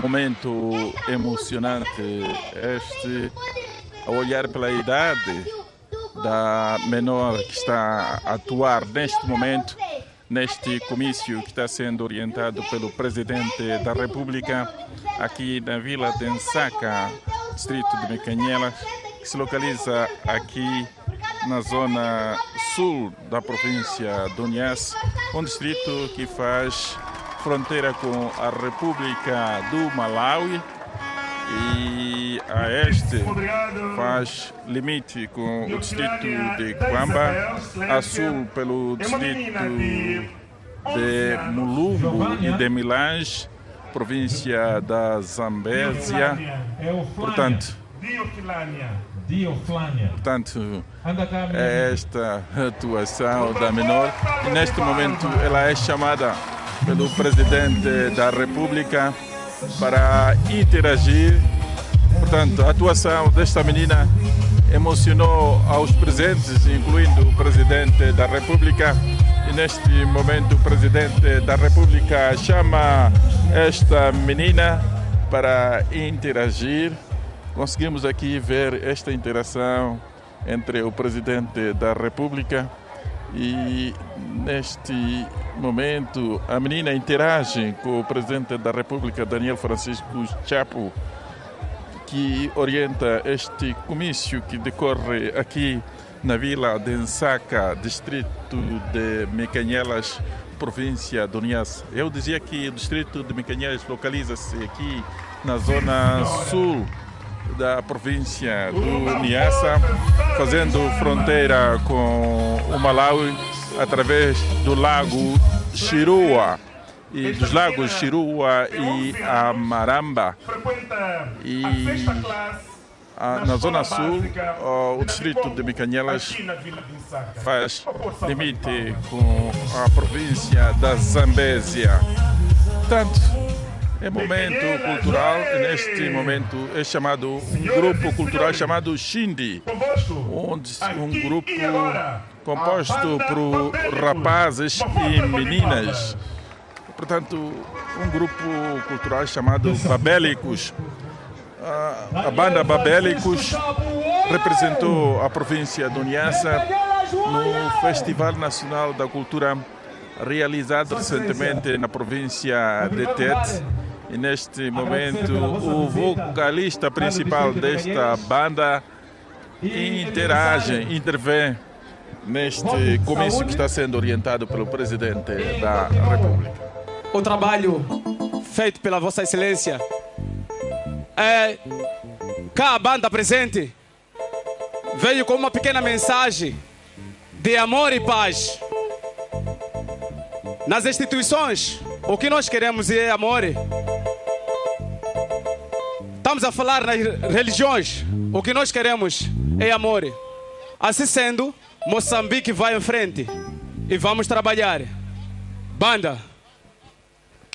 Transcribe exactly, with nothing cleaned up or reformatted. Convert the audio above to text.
momento emocionante este, a olhar pela idade da menor que está a atuar neste momento, neste comício que está sendo orientado pelo Presidente da República, aqui na Vila de Nsaka, distrito de Mekanyelas, que se localiza aqui na zona sul da província do Niassa, um distrito que faz fronteira com a República do Malawi e a este faz limite com o distrito de Kwamba, a sul pelo distrito de Mulungu e de Milange, província da Zambésia. Portanto, Portanto, é esta atuação da menor e neste momento ela é chamada pelo Presidente da República para interagir. Portanto, a atuação desta menina emocionou aos presentes, incluindo o Presidente da República. E neste momento o Presidente da República chama esta menina para interagir. Conseguimos aqui ver esta interação entre o Presidente da República e neste momento a menina interage com o Presidente da República, Daniel Francisco Chapo, que orienta este comício que decorre aqui na Vila de Nsaka, distrito de Mekanyelas, província do Niassa. Eu dizia que o distrito de Mekanyelas localiza-se aqui na zona sul da província do Niassa, fazendo fronteira com o Malawi através do lago Shirua e dos lagos Shirua e Amaramba. E a, na zona sul, o distrito de Mekanyelas faz limite com a província da Zambésia. Portanto, é momento cultural, e neste momento é chamado um grupo cultural chamado Shindi, onde um grupo composto por rapazes e meninas. Portanto, um grupo cultural chamado Babélicos. A, a banda Babélicos representou a província do Niassa no Festival Nacional da Cultura realizado recentemente na província de Tete. E neste momento o vocalista principal desta banda interage, intervém neste comício que está sendo orientado pelo Presidente da República. O trabalho feito pela Vossa Excelência é cá a banda presente veio com uma pequena mensagem de amor e paz. Nas instituições, o que nós queremos é amor. Estamos a falar nas religiões, o que nós queremos é amor. Assim sendo, Moçambique vai em frente e vamos trabalhar. Banda.